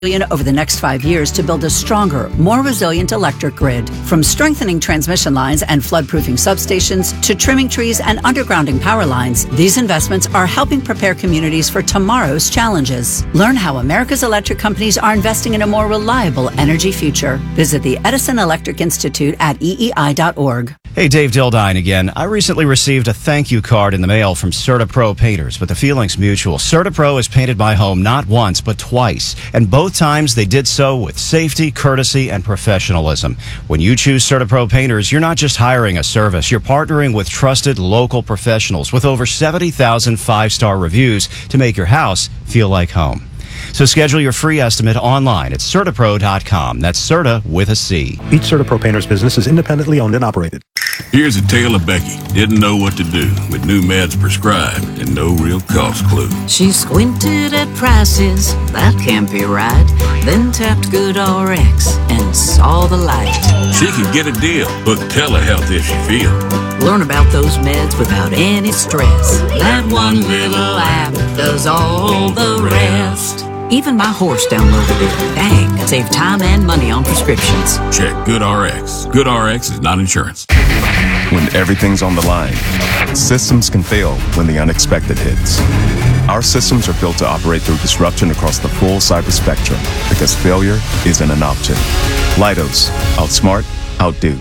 over the next 5 years to build a stronger, more resilient electric grid. From strengthening transmission lines and flood-proofing substations to trimming trees and undergrounding power lines, these investments are helping prepare communities for tomorrow's challenges. Learn how America's electric companies are investing in a more reliable energy future. Visit the Edison Electric Institute at eei.org. Hey, Dave Dildine again. I recently received a thank you card in the mail from CertaPro Painters, but the feeling's mutual. CertaPro has painted my home not once, but twice, and both times they did so with safety, courtesy, and professionalism. When you choose CertaPro Painters, you're not just hiring a service, you're partnering with trusted local professionals with over 70,000 five-star reviews to make your house feel like home. So schedule your free estimate online at CertaPro.com. That's Certa with a C. Each CertaPro Painters business is independently owned and operated. Here's a tale of Becky. Didn't know what to do with new meds prescribed and no real cost clue. She squinted at prices, that can't be right. Then tapped GoodRx and saw the light. She could get a deal. Book telehealth if she feels. Learn about those meds without any stress. That one little app does all the rest. Even my horse downloaded it. Dang, save time and money on prescriptions. Check GoodRx. GoodRx is not insurance. When everything's on the line, systems can fail when the unexpected hits. Our systems are built to operate through disruption across the full cyber spectrum because failure isn't an option. Leidos. Outsmart, outdo.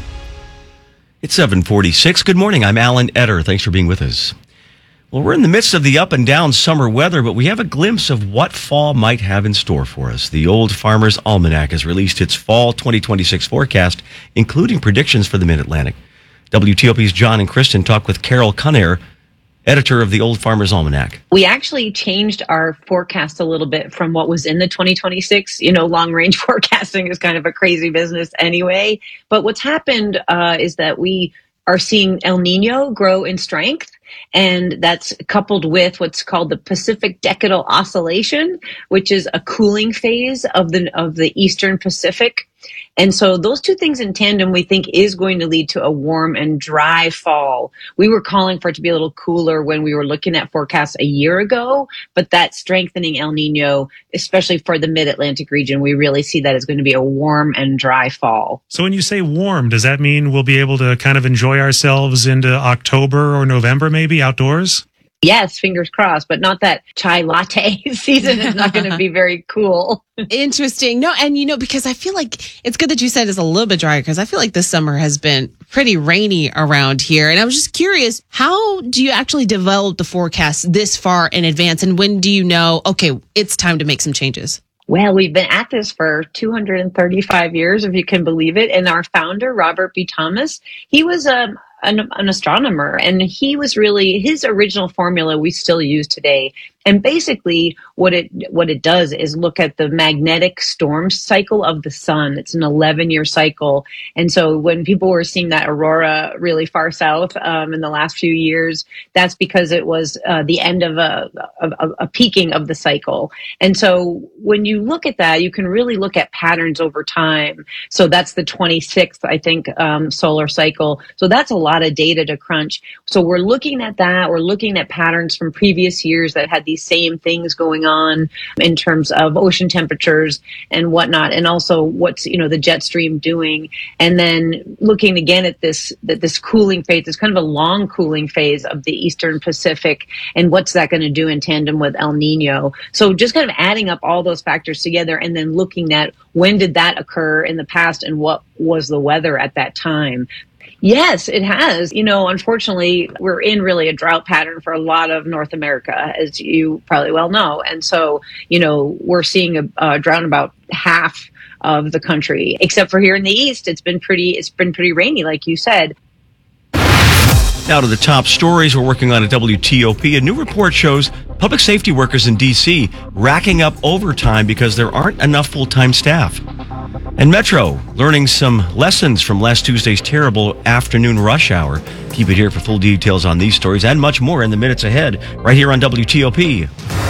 It's 7:46. Good morning. I'm Alan Etter. Thanks for being with us. Well, we're in the midst of the up and down summer weather, but we have a glimpse of what fall might have in store for us. The Old Farmer's Almanac has released its fall 2026 forecast, including predictions for the Mid-Atlantic. WTOP's John and Kristen talked with Carol Cunnair, editor of the Old Farmer's Almanac. We actually changed our forecast a little bit from what was in the 2026. You know, long range forecasting is kind of a crazy business anyway. But what's happened is that we are seeing El Nino grow in strength. And that's coupled with what's called the Pacific Decadal Oscillation, which is a cooling phase of the Eastern Pacific. And so those two things in tandem, we think, is going to lead to a warm and dry fall. We were calling for it to be a little cooler when we were looking at forecasts a year ago, but that strengthening El Nino, especially for the mid-Atlantic region, we really see that as going to be a warm and dry fall. So when you say warm, does that mean we'll be able to kind of enjoy ourselves into October or November, maybe outdoors? Yes, fingers crossed, but not that chai latte season is not going to be very cool. Interesting. No, and because I feel like it's good that you said it's a little bit drier because I feel like this summer has been pretty rainy around here. And I was just curious, how do you actually develop the forecast this far in advance? And when do you know, okay, it's time to make some changes? Well, we've been at this for 235 years, if you can believe it. And our founder, Robert B. Thomas, he was an astronomer, and he was really, his original formula we still use today. And basically what it does is look at the magnetic storm cycle of the sun. It's an 11-year cycle. And so when people were seeing that aurora really far south in the last few years, that's because it was the end of a peaking of the cycle. And so when you look at that, you can really look at patterns over time. So that's the 26th, I think, solar cycle. So that's a lot of data to crunch. So we're looking at that. We're looking at patterns from previous years that had these same things going on in terms of ocean temperatures and whatnot, and also what's the jet stream doing, and then looking again at this cooling phase. It's kind of a long cooling phase of the Eastern Pacific, and what's that going to do in tandem with El Nino. So just kind of adding up all those factors together, and then looking at when did that occur in the past and what was the weather at that time. Yes, it has. Unfortunately, we're in really a drought pattern for a lot of North America, as you probably well know. And so, we're seeing a drought in about half of the country, except for here in the East. It's been pretty rainy, like you said. Now to the top stories we're working on at WTOP. A new report shows public safety workers in D.C. racking up overtime because there aren't enough full-time staff. And Metro learning some lessons from last Tuesday's terrible afternoon rush hour. Keep it here for full details on these stories and much more in the minutes ahead, right here on WTOP,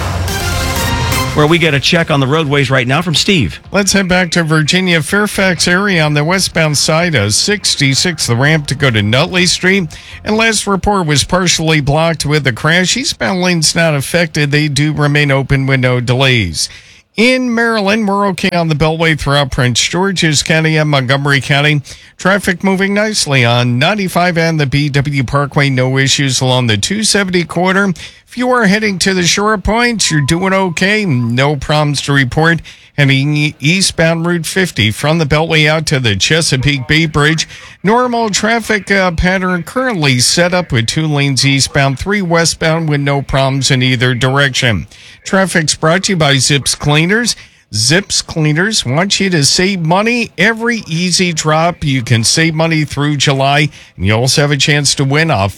where we get a check on the roadways right now from Steve. Let's head back to Virginia, Fairfax area on the westbound side of 66, the ramp to go to Nutley Street. And last report was partially blocked with a crash. Eastbound lanes not affected. They do remain open with no delays. In Maryland, we're okay on the Beltway throughout Prince George's County and Montgomery County. Traffic moving nicely on 95 and the BW Parkway. No issues along the 270 corridor. If you are heading to the Shore Points, you're doing okay. No problems to report. Heading eastbound Route 50 from the Beltway out to the Chesapeake Bay Bridge. Normal traffic pattern currently set up with 2 lanes eastbound, 3 westbound with no problems in either direction. Traffic's brought to you by Zips Cleaners. Zips Cleaners want you to save money every easy drop. You can save money through July, and you also have a chance to win a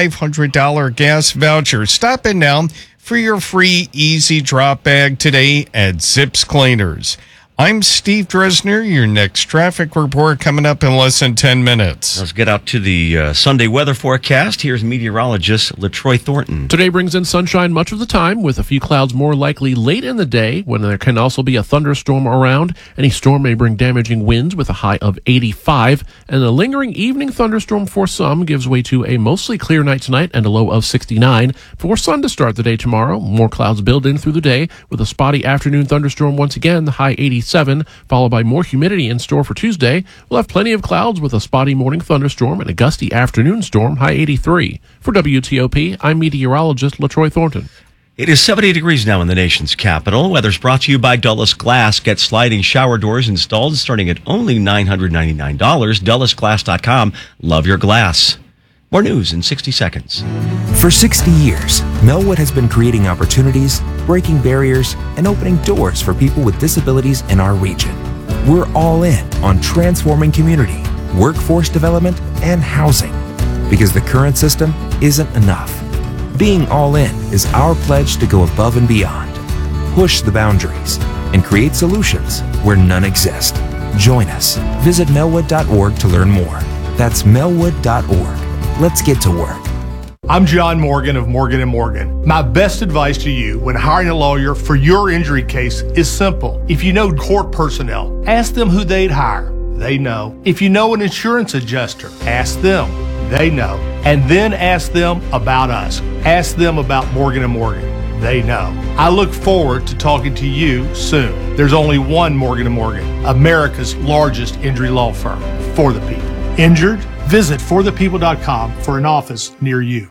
$500 gas voucher. Stop in now for your free easy drop bag today at Zips Cleaners. I'm Steve Dresner. Your next traffic report coming up in less than 10 minutes. Let's get out to the Sunday weather forecast. Here's meteorologist LaTroy Thornton. Today brings in sunshine much of the time, with a few clouds more likely late in the day, when there can also be a thunderstorm around. Any storm may bring damaging winds with a high of 85, and a lingering evening thunderstorm for some gives way to a mostly clear night tonight and a low of 69. For sun to start the day tomorrow, more clouds build in through the day, with a spotty afternoon thunderstorm once again, the high 87, followed by more humidity in store for Tuesday. We'll have plenty of clouds with a spotty morning thunderstorm and a gusty afternoon storm, high 83. For WTOP, I'm meteorologist LaTroy Thornton. It is 70 degrees now in the nation's capital. Weather's brought to you by Dulles Glass. Get sliding shower doors installed starting at only $999. DullesGlass.com. Love your glass. More news in 60 seconds. For 60 years, Melwood has been creating opportunities, breaking barriers, and opening doors for people with disabilities in our region. We're all in on transforming community, workforce development, and housing, because the current system isn't enough. Being all in is our pledge to go above and beyond, push the boundaries, and create solutions where none exist. Join us. Visit melwood.org to learn more. That's melwood.org. Let's get to work. I'm John Morgan of Morgan & Morgan. My best advice to you when hiring a lawyer for your injury case is simple. If you know court personnel, ask them who they'd hire. They know. If you know an insurance adjuster, ask them. They know. And then ask them about us. Ask them about Morgan & Morgan. They know. I look forward to talking to you soon. There's only one Morgan & Morgan, America's largest injury law firm, for the people. Injured? Visit forthepeople.com for an office near you.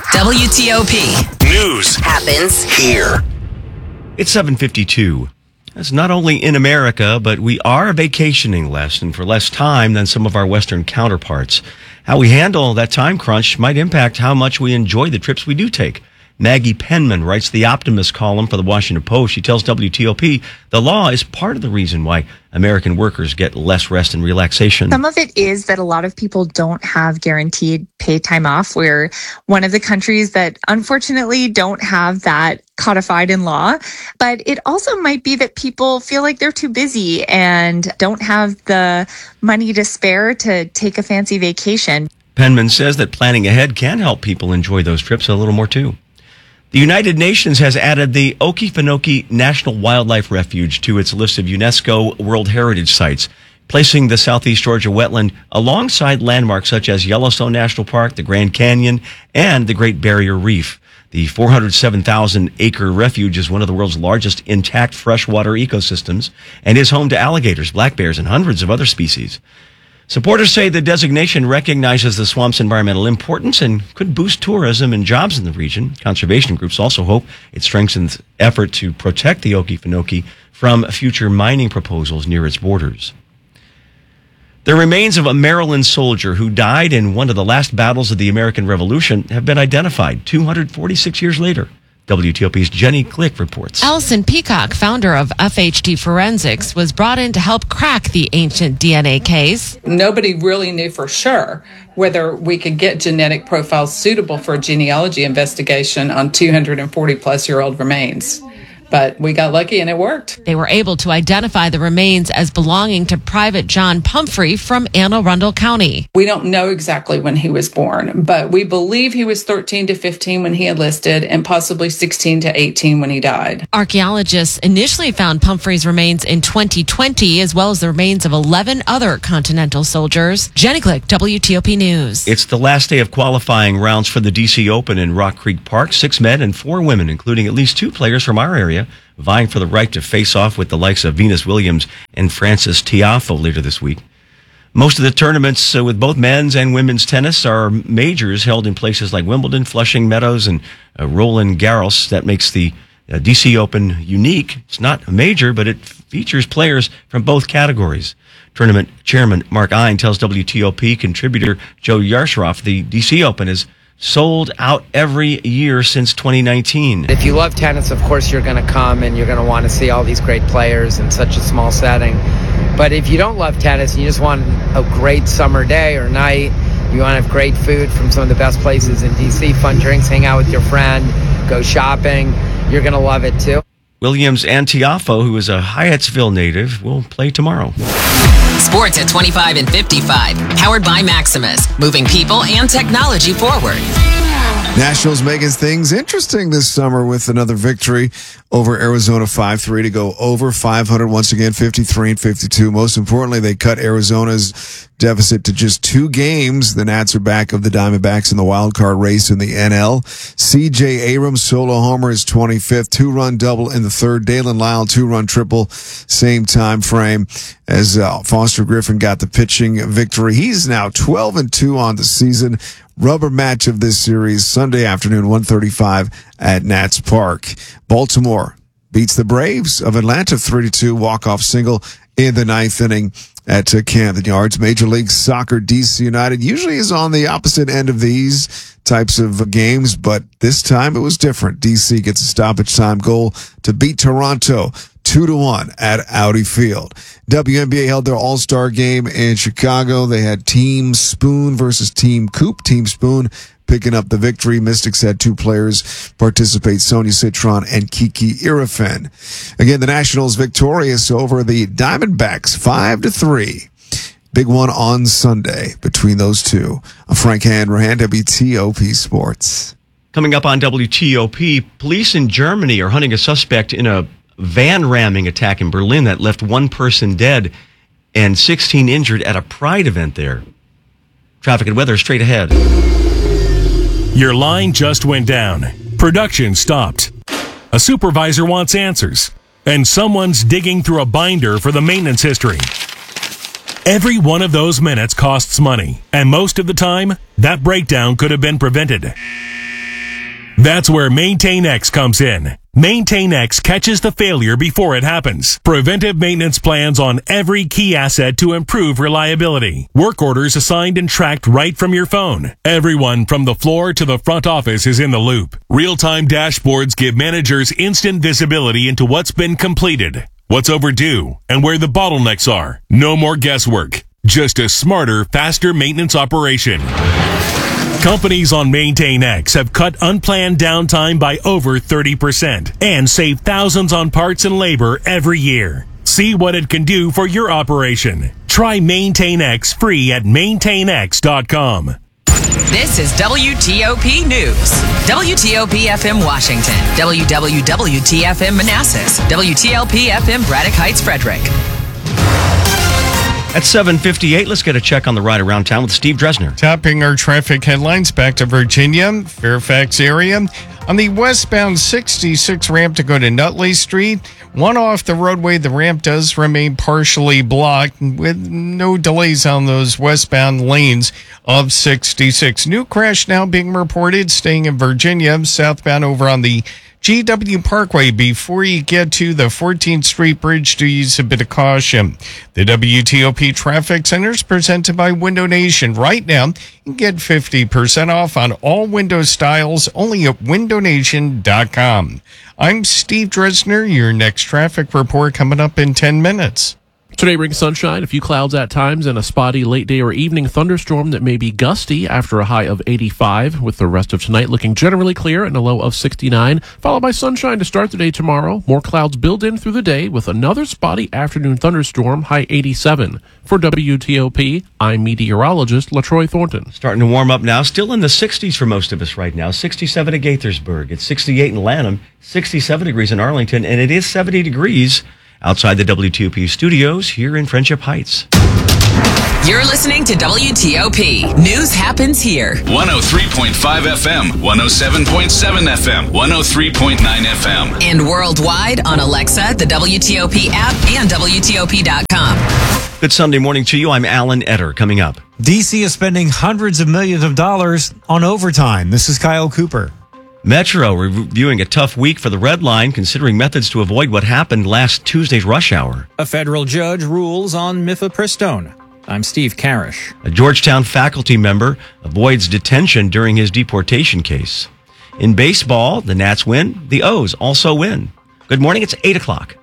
WTOP. News happens here. It's 7:52. That's not only in America, but we are vacationing less and for less time than some of our Western counterparts. How we handle that time crunch might impact how much we enjoy the trips we do take. Maggie Penman writes the Optimist column for the Washington Post. She tells WTOP the law is part of the reason why American workers get less rest and relaxation. Some of it is that a lot of people don't have guaranteed paid time off. We're one of the countries that unfortunately don't have that codified in law. But it also might be that people feel like they're too busy and don't have the money to spare to take a fancy vacation. Penman says that planning ahead can help people enjoy those trips a little more too. The United Nations has added the Okefenokee National Wildlife Refuge to its list of UNESCO World Heritage Sites, placing the Southeast Georgia wetland alongside landmarks such as Yellowstone National Park, the Grand Canyon, and the Great Barrier Reef. The 407,000-acre refuge is one of the world's largest intact freshwater ecosystems and is home to alligators, black bears, and hundreds of other species. Supporters say the designation recognizes the swamp's environmental importance and could boost tourism and jobs in the region. Conservation groups also hope it strengthens effort to protect the Okefenokee from future mining proposals near its borders. The remains of a Maryland soldier who died in one of the last battles of the American Revolution have been identified 246 years later. WTOP's Jenny Click reports. Allison Peacock, founder of FHD Forensics, was brought in to help crack the ancient DNA case. Nobody really knew for sure whether we could get genetic profiles suitable for a genealogy investigation on 240-plus-year-old remains. But we got lucky and it worked. They were able to identify the remains as belonging to Private John Pumphrey from Anne Arundel County. We don't know exactly when he was born, but we believe he was 13 to 15 when he enlisted and possibly 16 to 18 when he died. Archaeologists initially found Pumphrey's remains in 2020, as well as the remains of 11 other Continental soldiers. Jenny Click, WTOP News. It's the last day of qualifying rounds for the D.C. Open in Rock Creek Park. 6 men and 4 women, including at least 2 players from our area, Australia, vying for the right to face off with the likes of Venus Williams and Frances Tiafoe later this week. Most of the tournaments with both men's and women's tennis are majors held in places like Wimbledon, Flushing Meadows, and Roland Garros. That makes the DC Open unique. It's not a major, but it features players from both categories. Tournament chairman Mark Ein tells WTOP contributor Joe Yarshoff the DC Open is sold out every year since 2019. If you love tennis, of course you're going to come and you're going to want to see all these great players in such a small setting. But if you don't love tennis and you just want a great summer day or night, you want to have great food from some of the best places in DC, fun drinks, hang out with your friend, go shopping, you're going to love it too. Williams and Tiafoe, who is a Hyattsville native, will play tomorrow. Sports at 25 and 55. Powered by Maximus. Moving people and technology forward. Nationals making things interesting this summer with another victory over Arizona 5-3 to go over 500 once again, 53 and 52. Most importantly, they cut Arizona's deficit to just 2 games. The Nats are back of the Diamondbacks in the wild card race in the NL. C.J. Abrams solo homer is 25th, 2-run double in the third. Dalen Lyle 2-run triple, same time frame as Foster Griffin got the pitching victory. He's now 12-2 on the season. Rubber match of this series, Sunday afternoon, 1:35 at Nats Park. Baltimore beats the Braves of Atlanta 3-2, walk-off single in the 9th inning at Camden Yards. Major League Soccer, DC United usually is on the opposite end of these types of games, but this time it was different. DC gets a stoppage time goal to beat Toronto 2-1 at Audi Field. WNBA held their All-Star game in Chicago. They had Team Spoon versus Team Coop. Team Spoon picking up the victory. Mystics had 2 players participate, Sonia Citron and Kiki Irifen. Again, the Nationals victorious over the Diamondbacks 5-3. Big one on Sunday between those two. Frank Hanrahan, WTOP Sports. Coming up on WTOP, police in Germany are hunting a suspect in a van ramming attack in Berlin that left 1 person dead and 16 injured at a Pride event there. Traffic and weather straight ahead. Your line just went down. Production stopped. A supervisor wants answers. And someone's digging through a binder for the maintenance history. Every one of those minutes costs money. And most of the time, that breakdown could have been prevented. That's where MaintainX comes in. MaintainX catches the failure before it happens. Preventive maintenance plans on every key asset to improve reliability. Work orders assigned and tracked right from your phone. Everyone from the floor to the front office is in the loop. Real-time dashboards give managers instant visibility into what's been completed, what's overdue, and where the bottlenecks are. No more guesswork. Just a smarter, faster maintenance operation. Companies on MaintainX have cut unplanned downtime by over 30% and save thousands on parts and labor every year. See what it can do for your operation. Try MaintainX free at maintainx.com. This is WTOP News. WTOP FM Washington. WWWTFM Manassas. WTLP FM Braddock Heights Frederick. At 7:58, let's get a check on the ride around town with Steve Dresner. Topping our traffic headlines, back to Virginia, Fairfax area. On the westbound 66 ramp to go to Nutley Street, one off the roadway, the ramp does remain partially blocked with no delays on those westbound lanes of 66. New crash now being reported, staying in Virginia, southbound over on the GW Parkway. Before you get to the 14th Street Bridge, do use a bit of caution. The WTOP Traffic Center is presented by Window Nation. Right now, you can get 50% off on all window styles only at windownation.com. I'm Steve Dresner. Your next traffic report coming up in 10 minutes. Today brings sunshine, a few clouds at times, and a spotty late day or evening thunderstorm that may be gusty after a high of 85, with the rest of tonight looking generally clear and a low of 69, followed by sunshine to start the day tomorrow. More clouds build in through the day with another spotty afternoon thunderstorm, high 87. For WTOP, I'm meteorologist LaTroy Thornton. Starting to warm up now, still in the 60s for most of us right now. 67 at Gaithersburg, it's 68 in Lanham, 67 degrees in Arlington, and it is 70 degrees outside the WTOP studios here in Friendship Heights. You're listening to WTOP. News happens here. 103.5 FM, 107.7 FM, 103.9 FM. And worldwide on Alexa, the WTOP app, and WTOP.com. Good Sunday morning to you. I'm Alan Etter. Coming up. D.C. is spending hundreds of millions of dollars on overtime. This is Kyle Cooper. Metro reviewing a tough week for the Red Line, considering methods to avoid what happened last Tuesday's rush hour. A federal judge rules on mifepristone. I'm Steve Karish. A Georgetown faculty member avoids detention during his deportation case. In baseball, the Nats win. The O's also win. Good morning. It's 8 o'clock.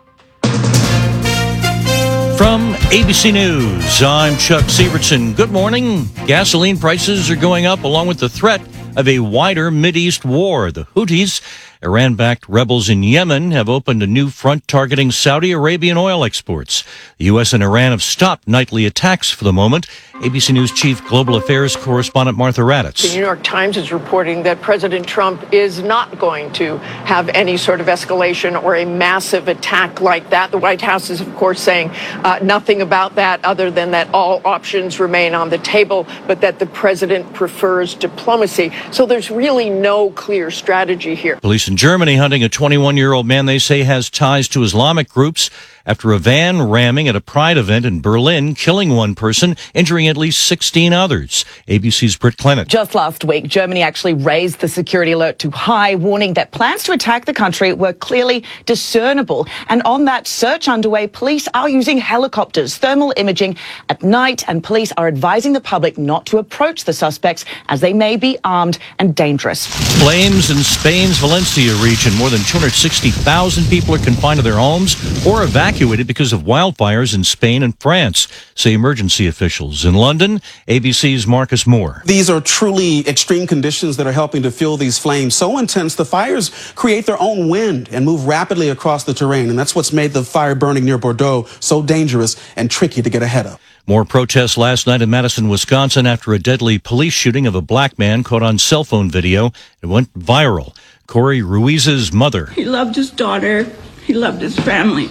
From ABC News, I'm Chuck Sievertson. Good morning. Gasoline prices are going up along with the threat of a wider Mideast war. The Houthis, Iran-backed rebels in Yemen, have opened a new front targeting Saudi Arabian oil exports. The U.S. and Iran have stopped nightly attacks for the moment. ABC News Chief Global Affairs Correspondent Martha Raddatz. The New York Times is reporting that President Trump is not going to have any sort of escalation or a massive attack like that. The White House is, of course, saying nothing about that other than that all options remain on the table, but that the president prefers diplomacy. So there's really no clear strategy here. Police in Germany hunting a 21-year-old man they say has ties to Islamic groups after a van ramming at a Pride event in Berlin, killing one person, injuring at least 16 others. ABC's Britt Clement. Just last week, Germany actually raised the security alert to high, warning that plans to attack the country were clearly discernible. And on that search underway, police are using helicopters, thermal imaging at night, and police are advising the public not to approach the suspects as they may be armed and dangerous. Flames in Spain's Valencia region. More than 260,000 people are confined to their homes or evacuated because of wildfires in Spain and France, say emergency officials. In London, ABC's Marcus Moore. These are truly extreme conditions that are helping to fuel these flames. So intense, the fires create their own wind and move rapidly across the terrain. And that's what's made the fire burning near Bordeaux so dangerous and tricky to get ahead of. More protests last night in Madison, Wisconsin after a deadly police shooting of a black man caught on cell phone video. It went viral. Corey Ruiz's mother. He loved his daughter. He loved his family.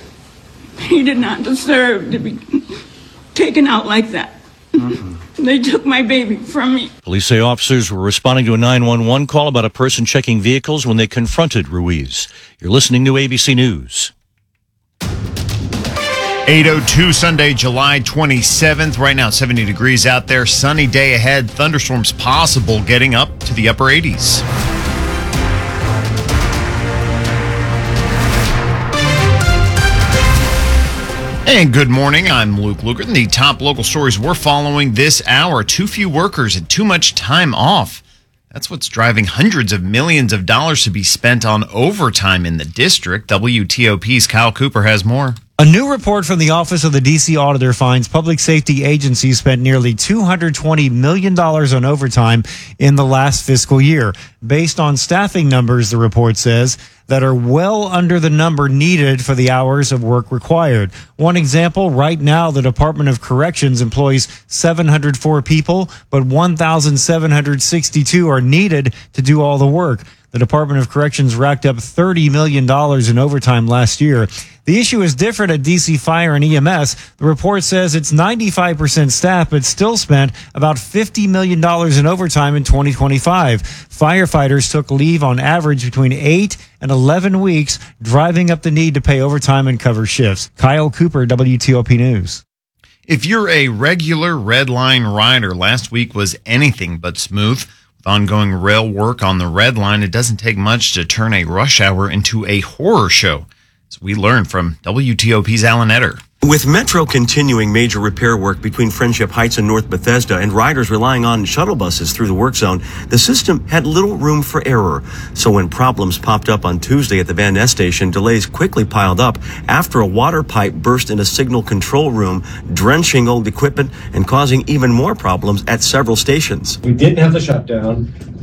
He did not deserve to be taken out like that. They took my baby from me. Police say officers were responding to a 911 call about a person checking vehicles when they confronted Ruiz. You're listening to ABC News. 8:02 Sunday, July 27th. Right now, 70 degrees out there. Sunny day ahead. Thunderstorms possible, getting up to the upper 80s. And good morning, I'm Luke Luker. The top local stories we're following this hour. Too few workers and too much time off. That's what's driving hundreds of millions of dollars to be spent on overtime in the district. WTOP's Kyle Cooper has more. A new report from the Office of the D.C. Auditor finds public safety agencies spent nearly $220 million on overtime in the last fiscal year. Based on staffing numbers, the report says, that are well under the number needed for the hours of work required. One example, right now, the Department of Corrections employs 704 people, but 1,762 are needed to do all the work. The Department of Corrections racked up $30 million in overtime last year. The issue is different at DC Fire and EMS. The report says it's 95% staff, but still spent about $50 million in overtime in 2025. Firefighters took leave on average between 8 and 11 weeks, driving up the need to pay overtime and cover shifts. Kyle Cooper, WTOP News. If you're a regular Red Line rider, last week was anything but smooth. With ongoing rail work on the Red Line, it doesn't take much to turn a rush hour into a horror show. As we learned from WTOP's Alan Etter. With Metro continuing major repair work between Friendship Heights and North Bethesda and riders relying on shuttle buses through the work zone, the system had little room for error. So when problems popped up on Tuesday at the Van Ness station, delays quickly piled up after a water pipe burst in a signal control room, drenching old equipment and causing even more problems at several stations. We didn't have the shutdown.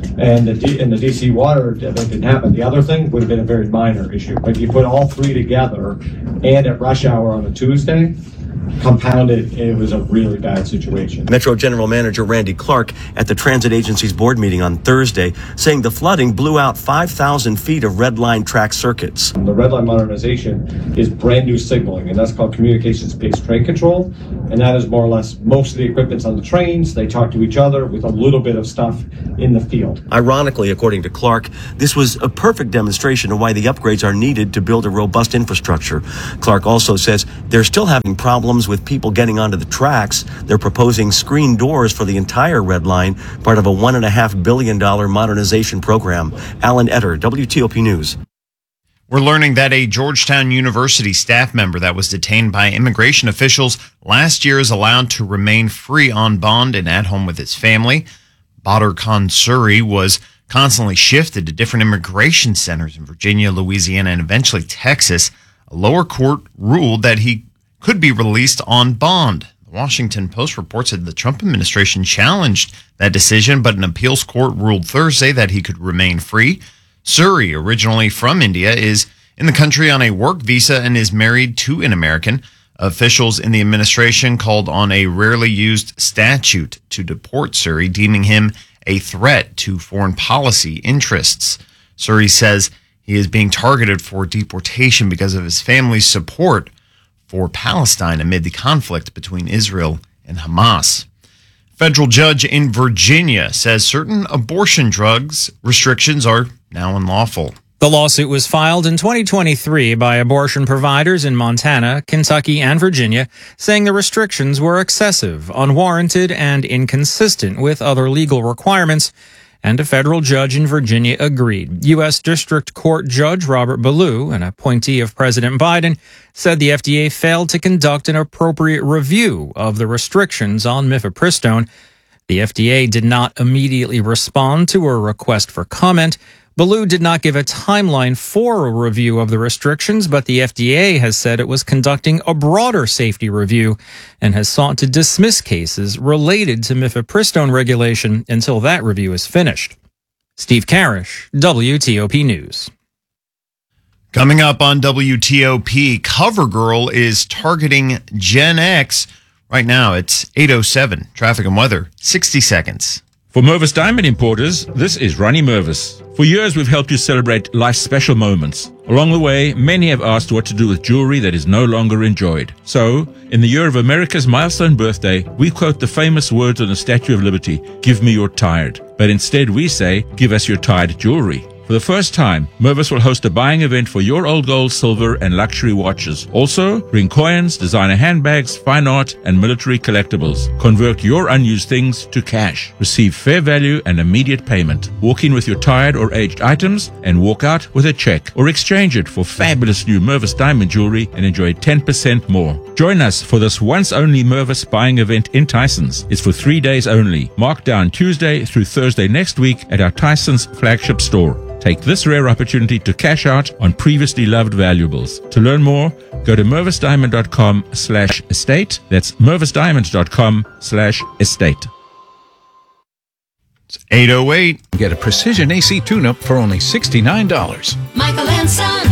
and the DC water event didn't happen. The other thing would have been a very minor issue, but you put all three together and at rush hour on a Tuesday, compounded, it was a really bad situation. Metro General Manager Randy Clark at the Transit Agency's board meeting on Thursday, saying the flooding blew out 5,000 feet of red line track circuits. The red line modernization is brand new signaling, and that's called communications-based train control, and that is more or less most of the equipment's on the trains. They talk to each other with a little bit of stuff in the field. Ironically, according to Clark, this was a perfect demonstration of why the upgrades are needed to build a robust infrastructure. Clark also says they're still having problems with people getting onto the tracks. They're proposing screen doors for the entire red line, part of a $1.5 billion modernization program. Alan Etter, WTOP News. We're learning that a Georgetown University staff member that was detained by immigration officials last year is allowed to remain free on bond and at home with his family. Badr Khan Suri was constantly shifted to different immigration centers in Virginia, Louisiana, and eventually Texas. A lower court ruled that he could be released on bond. The Washington Post reports that the Trump administration challenged that decision, but an appeals court ruled Thursday that he could remain free. Suri, originally from India, is in the country on a work visa and is married to an American. Officials in the administration called on a rarely used statute to deport Suri, deeming him a threat to foreign policy interests. Suri says he is being targeted for deportation because of his family's support for Palestine amid the conflict between Israel and Hamas. Federal judge in Virginia says certain abortion drugs restrictions are now unlawful. The lawsuit was filed in 2023 by abortion providers in Montana, Kentucky, and Virginia, saying the restrictions were excessive, unwarranted, and inconsistent with other legal requirements, and a federal judge in Virginia agreed. U.S. District Court Judge Robert Ballou, an appointee of President Biden, said the FDA failed to conduct an appropriate review of the restrictions on mifepristone. The FDA did not immediately respond to a request for comment. Ballou did not give a timeline for a review of the restrictions, but the FDA has said it was conducting a broader safety review and has sought to dismiss cases related to mifepristone regulation until that review is finished. Steve Karish, WTOP News. Coming up on WTOP, CoverGirl is targeting Gen X. Right now, it's 8:07. Traffic and weather, 60 seconds. For Mervis Diamond Importers, this is Ronnie Mervis. For years, we've helped you celebrate life's special moments. Along the way, many have asked what to do with jewelry that is no longer enjoyed. So, in the year of America's milestone birthday, we quote the famous words on the Statue of Liberty, "Give me your tired." But instead we say, "Give us your tired jewelry." For the first time, Mervis will host a buying event for your old gold, silver, and luxury watches. Also, bring coins, designer handbags, fine art, and military collectibles. Convert your unused things to cash. Receive fair value and immediate payment. Walk in with your tired or aged items and walk out with a check. Or exchange it for fabulous new Mervis diamond jewelry and enjoy 10% more. Join us for this once-only Mervis buying event in Tysons. It's for 3 days only. Mark down Tuesday through Thursday next week at our Tysons flagship store. Take this rare opportunity to cash out on previously loved valuables. To learn more, go to mervisdiamond.com/estate. That's mervisdiamond.com/estate. It's 8:08. Get a precision AC tune-up for only $69. Michael and Son.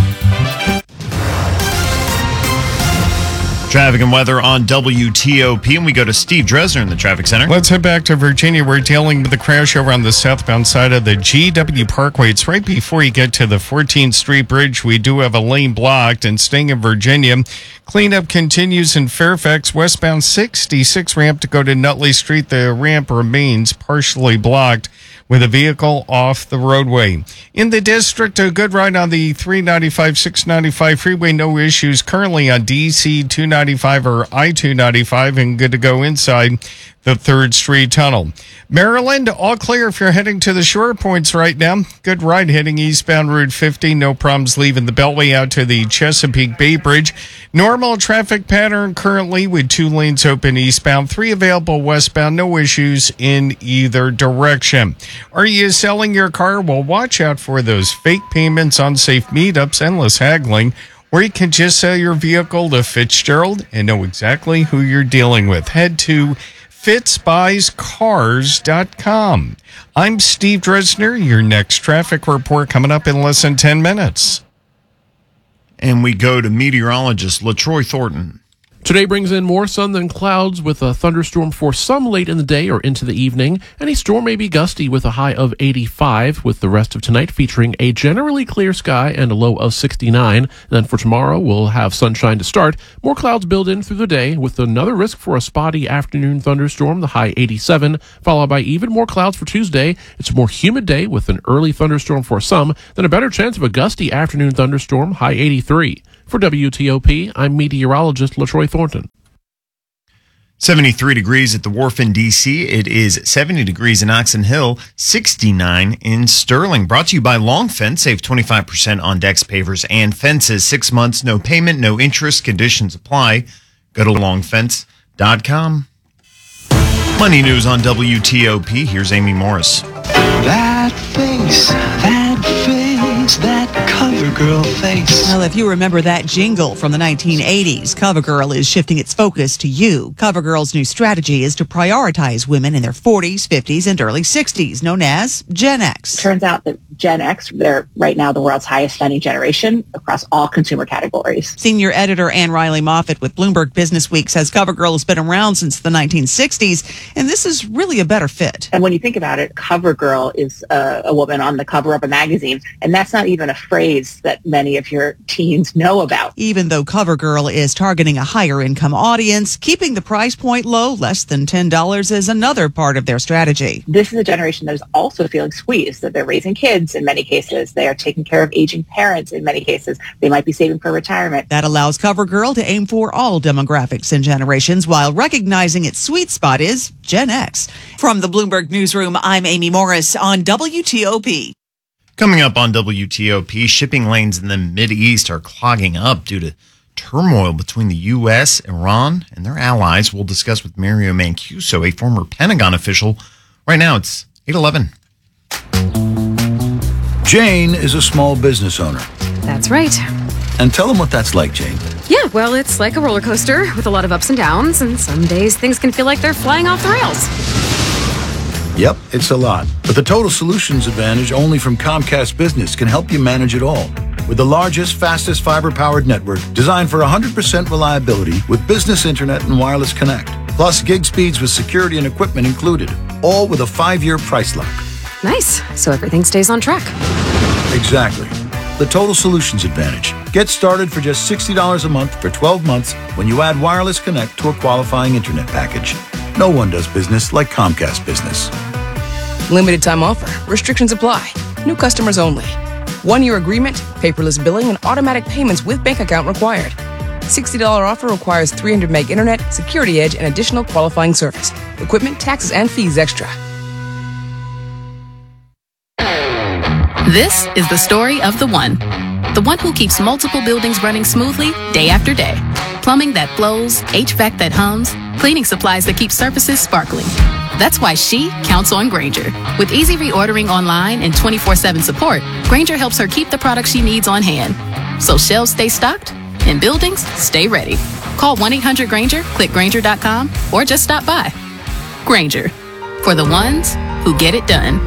Traffic and weather on WTOP, and we go to Steve Dresner in the traffic center. Let's head back to Virginia. We're dealing with the crash over on the southbound side of the GW Parkway. It's right before you get to the 14th Street Bridge. We do have a lane blocked, and staying in Virginia, cleanup continues in Fairfax. Westbound 66 ramp to go to Nutley Street. The ramp remains partially blocked with a vehicle off the roadway. In the district, a good ride on the 395, 695 freeway. No issues currently on DC 295 or I-295 and good to go inside the 3rd Street Tunnel. Maryland, all clear if you're heading to the shore points right now. Good ride heading eastbound Route 50. No problems leaving the Beltway out to the Chesapeake Bay Bridge. Normal traffic pattern currently with 2 lanes open eastbound, 3 available westbound. No issues in either direction. Are you selling your car? Well, watch out for those fake payments, unsafe meetups, endless haggling, or you can just sell your vehicle to Fitzgerald and know exactly who you're dealing with. Head to FitzBuysCars.com. I'm Steve Dresner. Your next traffic report coming up in less than 10 minutes. And we go to meteorologist LaTroy Thornton. Today brings in more sun than clouds with a thunderstorm for some late in the day or into the evening. Any storm may be gusty with a high of 85, with the rest of tonight featuring a generally clear sky and a low of 69. Then for tomorrow, we'll have sunshine to start. More clouds build in through the day with another risk for a spotty afternoon thunderstorm, the high 87, followed by even more clouds for Tuesday. It's a more humid day with an early thunderstorm for some, then a better chance of a gusty afternoon thunderstorm, high 83. For WTOP, I'm meteorologist LaTroy Thornton. 73 degrees at the Wharf in D.C. It is 70 degrees in Oxon Hill, 69 in Sterling. Brought to you by Long Fence. Save 25% on decks, pavers, and fences. 6 months, no payment, no interest. Conditions apply. Go to longfence.com. Money news on WTOP. Here's Amy Morris. That face, that CoverGirl face. Well, if you remember that jingle from the 1980s, CoverGirl is shifting its focus to you. CoverGirl's new strategy is to prioritize women in their 40s, 50s, and early 60s, known as Gen X. Turns out that Gen X, they're right now the world's highest spending generation across all consumer categories. Senior editor Ann Riley Moffat with Bloomberg Businessweek says CoverGirl has been around since the 1960s, and this is really a better fit. And when you think about it, CoverGirl is a woman on the cover of a magazine, and that's not even a phrase that many of your teens know about. Even though CoverGirl is targeting a higher income audience, keeping the price point low, less than $10, is another part of their strategy. This is a generation that is also feeling squeezed, that they're raising kids in many cases. They are taking care of aging parents in many cases. They might be saving for retirement. That allows CoverGirl to aim for all demographics and generations while recognizing its sweet spot is Gen X. From the Bloomberg Newsroom, I'm Amy Morris on WTOP. Coming up on WTOP, shipping lanes in the Mideast are clogging up due to turmoil between the U.S., Iran, and their allies. We'll discuss with Mario Mancuso, a former Pentagon official. Right now, it's 8:11. Jane is a small business owner. That's right. And tell them what that's like, Jane. Yeah, well, it's like a roller coaster with a lot of ups and downs, and some days things can feel like they're flying off the rails. Yep, it's a lot. But the Total Solutions Advantage only from Comcast Business can help you manage it all. With the largest, fastest fiber-powered network designed for 100% reliability with business internet and wireless connect. Plus gig speeds with security and equipment included. All with a 5-year price lock. Nice. So everything stays on track. Exactly. The Total Solutions Advantage. Get started for just $60 a month for 12 months when you add wireless connect to a qualifying internet package. No one does business like Comcast Business. Limited time offer. Restrictions apply. New customers only. 1-year agreement, paperless billing, and automatic payments with bank account required. $60 offer requires 300 meg internet, security edge, and additional qualifying service. Equipment, taxes, and fees extra. This is the story of the one who keeps multiple buildings running smoothly day after day. Plumbing that flows, HVAC that hums, cleaning supplies that keep surfaces sparkling. That's why she counts on Grainger. With easy reordering online and 24/7 support, Grainger helps her keep the products she needs on hand. So shelves stay stocked and buildings stay ready. Call 1-800-GRAINGER, click Grainger.com, or just stop by. Grainger, for the ones who get it done.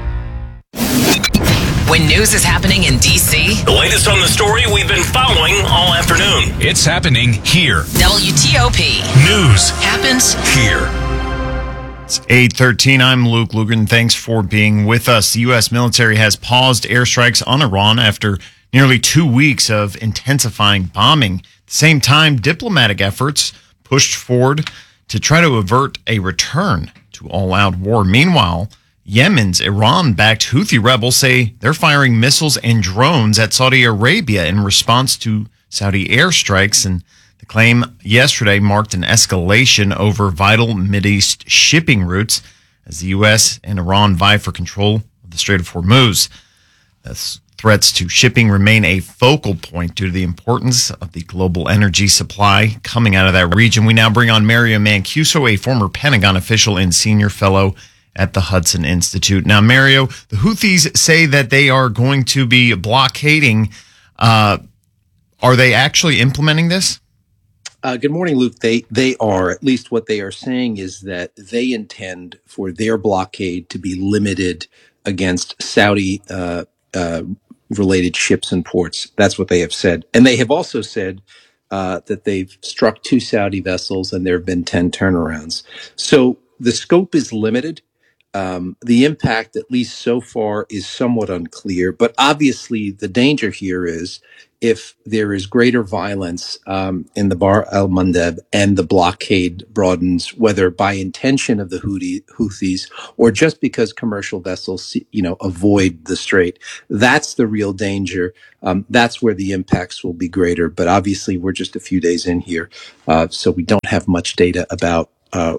When news is happening in D.C., The latest on the story we've been following all afternoon. It's happening here. WTOP. News happens here. It's 8:13. I'm Luke Lugren. Thanks for being with us. The U.S. military has paused airstrikes on Iran after nearly 2 weeks of intensifying bombing. At the same time, diplomatic efforts pushed forward to try to avert a return to all-out war. Meanwhile, Yemen's Iran-backed Houthi rebels say they're firing missiles and drones at Saudi Arabia in response to Saudi airstrikes, and the claim yesterday marked an escalation over vital Mideast shipping routes as the U.S. and Iran vie for control of the Strait of Hormuz. The threats to shipping remain a focal point due to the importance of the global energy supply coming out of that region. We now bring on Mario Mancuso, a former Pentagon official and senior fellow at the Hudson Institute. Now, Mario, the Houthis say that they are going to be blockading. Are they actually implementing this? Good morning, Luke. They are, at least what they are saying is that they intend for their blockade to be limited against Saudi related ships and ports. That's what they have said. And they have also said that they've struck 2 Saudi vessels and there have been 10 turnarounds. So the scope is limited. The impact, at least so far, is somewhat unclear. But obviously, the danger here is if there is greater violence in the Bar al-Mandeb and the blockade broadens, whether by intention of the Houthis or just because commercial vessels, avoid the strait, that's the real danger. That's where the impacts will be greater. But obviously, we're just a few days in here, so we don't have much data about,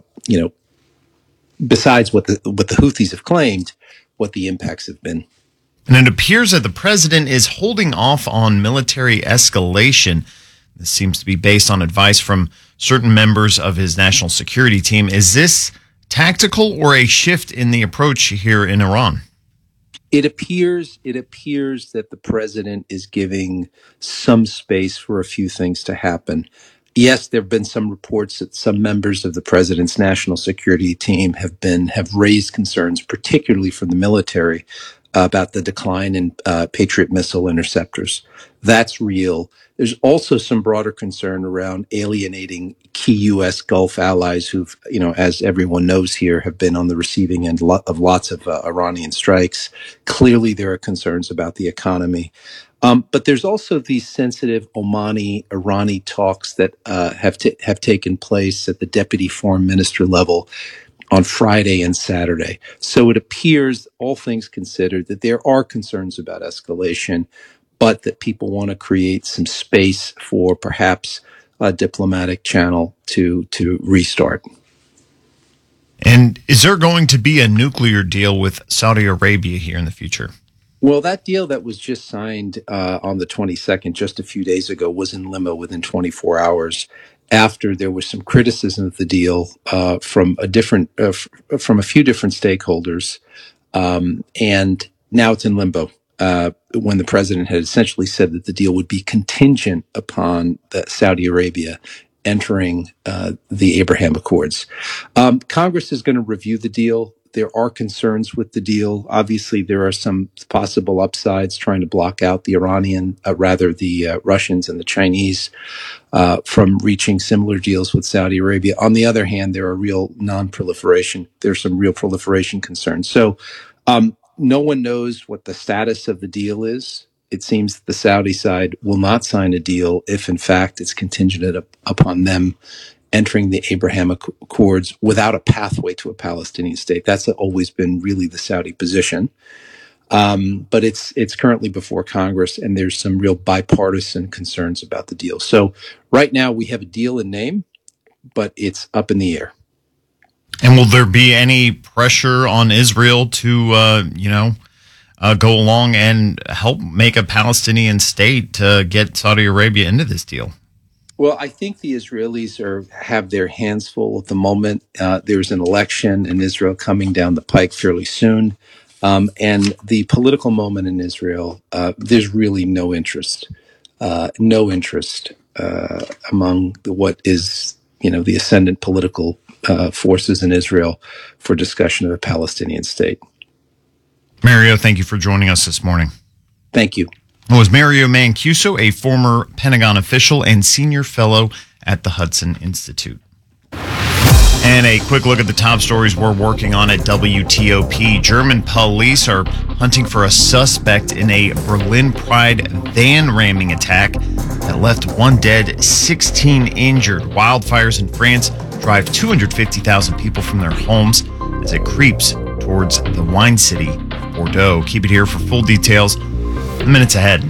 besides what the Houthis have claimed, what the impacts have been. And it appears that the president is holding off on military escalation. This seems to be based on advice from certain members of his national security team. Is this tactical or a shift in the approach here in Iran? It appears that the president is giving some space for a few things to happen. Yes, there have been some reports that some members of the president's national security team have raised concerns, particularly from the military, about the decline in Patriot missile interceptors. That's real. There's also some broader concern around alienating key U.S. Gulf allies who've, as everyone knows here, have been on the receiving end of lots of Iranian strikes. Clearly, there are concerns about the economy. But there's also these sensitive Omani-Irani talks that have taken place at the deputy foreign minister level on Friday and Saturday. So it appears, all things considered, that there are concerns about escalation, but that people want to create some space for perhaps a diplomatic channel to restart. And is there going to be a nuclear deal with Saudi Arabia here in the future? Well, that deal that was just signed on the 22nd, just a few days ago, was in limbo within 24 hours after there was some criticism of the deal from a few different stakeholders. And now it's in limbo when the president had essentially said that the deal would be contingent upon Saudi Arabia entering the Abraham Accords. Congress is going to review the deal. There are concerns with the deal. Obviously, there are some possible upsides trying to block out the Russians and the Chinese from reaching similar deals with Saudi Arabia. On the other hand, there are there's some real proliferation concerns. So no one knows what the status of the deal is. It seems that the Saudi side will not sign a deal if, in fact, it's contingent upon them entering the Abraham Accords without a pathway to a Palestinian state. That's always been really the Saudi position. But it's currently before Congress, and there's some real bipartisan concerns about the deal. So right now we have a deal in name, but it's up in the air. And will there be any pressure on Israel to, go along and help make a Palestinian state to get Saudi Arabia into this deal? Well, I think the Israelis have their hands full at the moment. There's an election in Israel coming down the pike fairly soon. And the political moment in Israel, there's really no interest among what is, the ascendant political forces in Israel for discussion of a Palestinian state. Mario, thank you for joining us this morning. Thank you. It was Mario Mancuso, a former Pentagon official and senior fellow at the Hudson Institute. And a quick look at the top stories we're working on at WTOP. German police are hunting for a suspect in a Berlin Pride van ramming attack that left 1 dead, 16 injured. Wildfires in France drive 250,000 people from their homes as it creeps towards the wine city, Bordeaux. Keep it here for full details minutes ahead.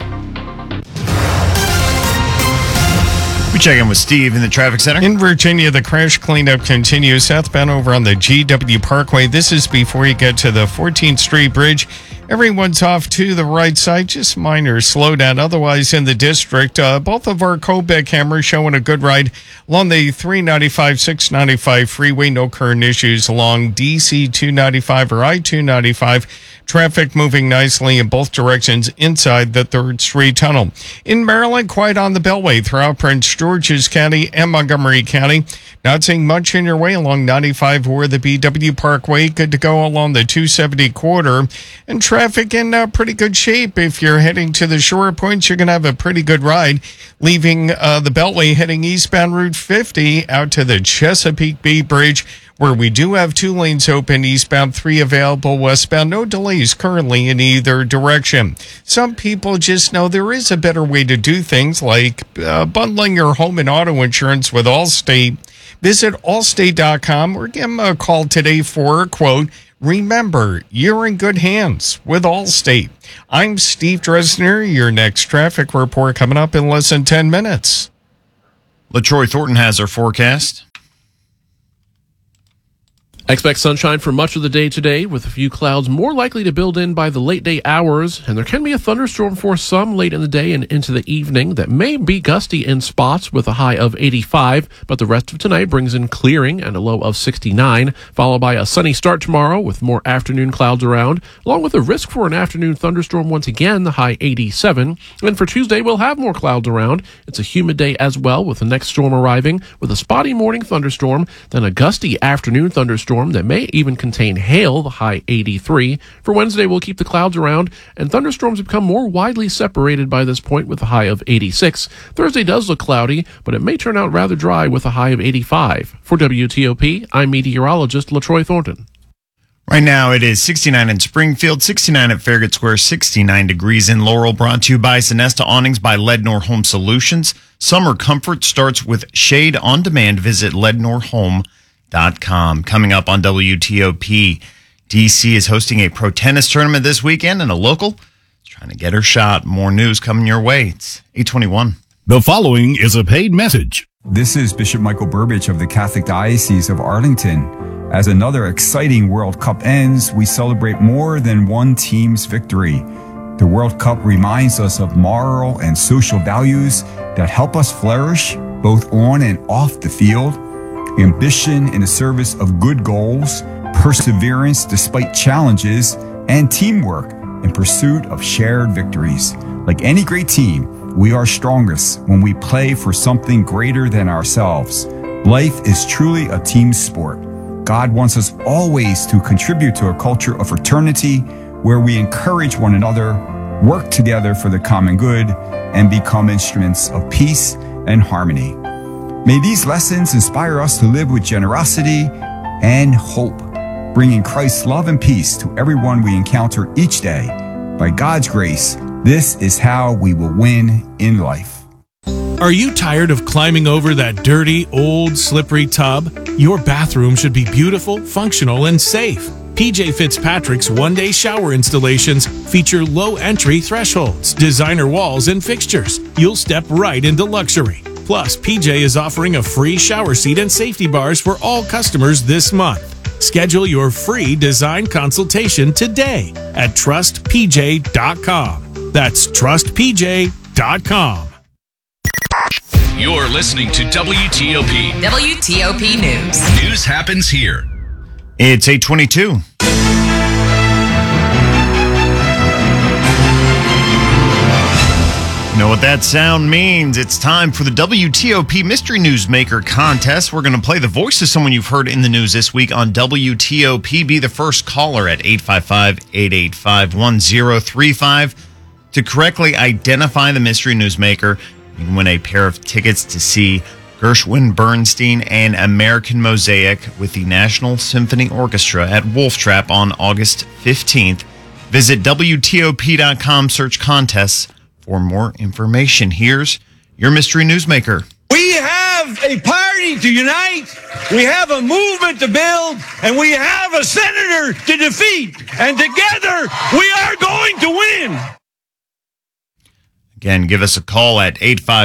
We check in with Steve in the traffic center. In Virginia, the crash cleanup continues southbound over on the GW Parkway. This is before you get to the 14th Street Bridge. Everyone's off to the right side, just minor slowdown. Otherwise, in the district, both of our Quebec hammers showing a good ride along the 395, 695 freeway. No current issues along DC 295 or I-295. Traffic moving nicely in both directions inside the 3rd Street Tunnel. In Maryland, quiet on the Beltway throughout Prince George's County and Montgomery County. Not seeing much in your way along 95 or the BW Parkway. Good to go along the 270 corridor. And traffic in pretty good shape. If you're heading to the shore points, you're going to have a pretty good ride. Leaving the Beltway, heading eastbound Route 50 out to the Chesapeake Bay Bridge, where we do have 2 lanes open, eastbound, 3 available westbound. No delays currently in either direction. Some people just know there is a better way to do things, like bundling your home and auto insurance with Allstate. Visit allstate.com or give them a call today for a quote. Remember, you're in good hands with Allstate. I'm Steve Dresner. Your next traffic report coming up in less than 10 minutes. LaTroy Thornton has our forecast. Expect sunshine for much of the day today, with a few clouds more likely to build in by the late day hours, and there can be a thunderstorm for some late in the day and into the evening that may be gusty in spots with a high of 85, but the rest of tonight brings in clearing and a low of 69, followed by a sunny start tomorrow with more afternoon clouds around, along with a risk for an afternoon thunderstorm once again, the high 87. And for Tuesday, we'll have more clouds around. It's a humid day as well, with the next storm arriving with a spotty morning thunderstorm, then a gusty afternoon thunderstorm that may even contain hail, the high 83. For Wednesday, we'll keep the clouds around, and thunderstorms become more widely separated by this point with a high of 86. Thursday does look cloudy, but it may turn out rather dry with a high of 85. For WTOP, I'm meteorologist LaTroy Thornton. Right now, it is 69 in Springfield, 69 at Farragut Square, 69 degrees in Laurel. Brought to you by Sonesta Awnings by Lednor Home Solutions. Summer comfort starts with shade on demand. Visit lednorhome.com. Coming up on WTOP, DC is hosting a pro tennis tournament this weekend, and a local is trying to get her shot. More news coming your way. It's 8:21. The following is a paid message. This is Bishop Michael Burbidge of the Catholic Diocese of Arlington. As another exciting World Cup ends, we celebrate more than one team's victory. The World Cup reminds us of moral and social values that help us flourish both on and off the field. Ambition in the service of good goals, perseverance despite challenges, and teamwork in pursuit of shared victories. Like any great team, we are strongest when we play for something greater than ourselves. Life is truly a team sport. God wants us always to contribute to a culture of fraternity where we encourage one another, work together for the common good, and become instruments of peace and harmony. May these lessons inspire us to live with generosity and hope, bringing Christ's love and peace to everyone we encounter each day. By God's grace, this is how we will win in life. Are you tired of climbing over that dirty, old, slippery tub? Your bathroom should be beautiful, functional, and safe. PJ Fitzpatrick's one-day shower installations feature low entry thresholds, designer walls, and fixtures. You'll step right into luxury. Plus, PJ is offering a free shower seat and safety bars for all customers this month. Schedule your free design consultation today at trustpj.com. That's trustpj.com. You're listening to WTOP. WTOP News. News happens here. It's 8:22. You know what that sound means? It's time for the WTOP Mystery Newsmaker contest. We're going to play the voice of someone you've heard in the news this week on WTOP. Be the first caller at 855-885-1035 to correctly identify the Mystery Newsmaker. You can win a pair of tickets to see Gershwin, Bernstein, and American Mosaic with the National Symphony Orchestra at Wolf Trap on August 15th. Visit WTOP.com, search contests for more information. Here's your Mystery Newsmaker. We have a party to unite, we have a movement to build, and we have a senator to defeat. And together, we are going to win. Again, give us a call at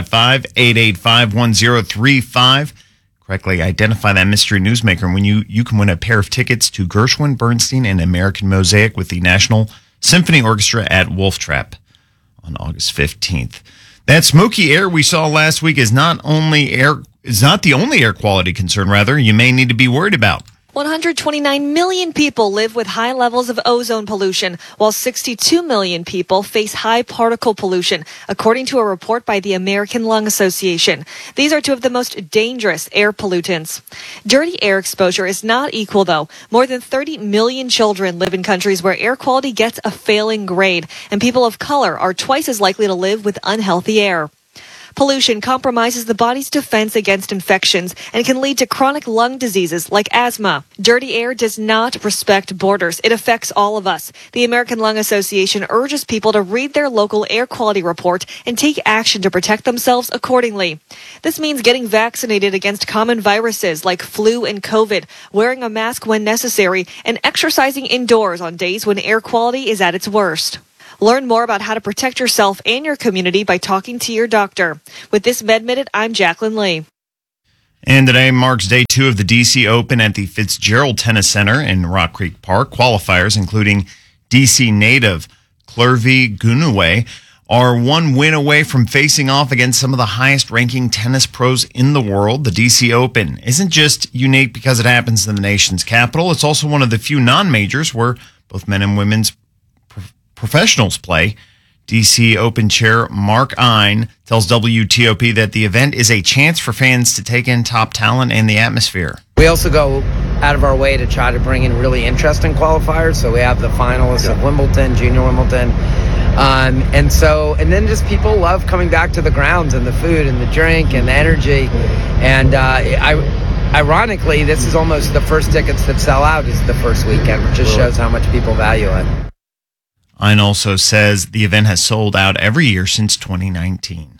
855-885-1035. Correctly identify that Mystery Newsmaker, and when you can win a pair of tickets to Gershwin, Bernstein, and American Mosaic with the National Symphony Orchestra at Wolf Trap on August 15th. That smoky air we saw last week is not the only air quality concern, rather, you may need to be worried about. 129 million people live with high levels of ozone pollution, while 62 million people face high particle pollution, according to a report by the American Lung Association. These are two of the most dangerous air pollutants. Dirty air exposure is not equal, though. More than 30 million children live in countries where air quality gets a failing grade, and people of color are twice as likely to live with unhealthy air. Pollution compromises the body's defense against infections and can lead to chronic lung diseases like asthma. Dirty air does not respect borders. It affects all of us. The American Lung Association urges people to read their local air quality report and take action to protect themselves accordingly. This means getting vaccinated against common viruses like flu and COVID, wearing a mask when necessary, and exercising indoors on days when air quality is at its worst. Learn more about how to protect yourself and your community by talking to your doctor. With this Med Minute, I'm Jacqueline Lee. And today marks day 2 of the DC Open at the Fitzgerald Tennis Center in Rock Creek Park. Qualifiers, including DC native Clervy Gunaway, are one win away from facing off against some of the highest-ranking tennis pros in the world. The DC Open isn't just unique because it happens in the nation's capital. It's also one of the few non-majors where both men and women's professionals play. DC Open chair Mark Ein tells WTOP that the event is a chance for fans to take in top talent and the atmosphere. We also go out of our way to try to bring in really interesting qualifiers. So we have the finalists of Wimbledon, Junior Wimbledon. And then just people love coming back to the grounds and the food and the drink and the energy. And ironically, this is almost the first tickets that sell out is the first weekend, which just shows how much people value it. Ein also says the event has sold out every year since 2019.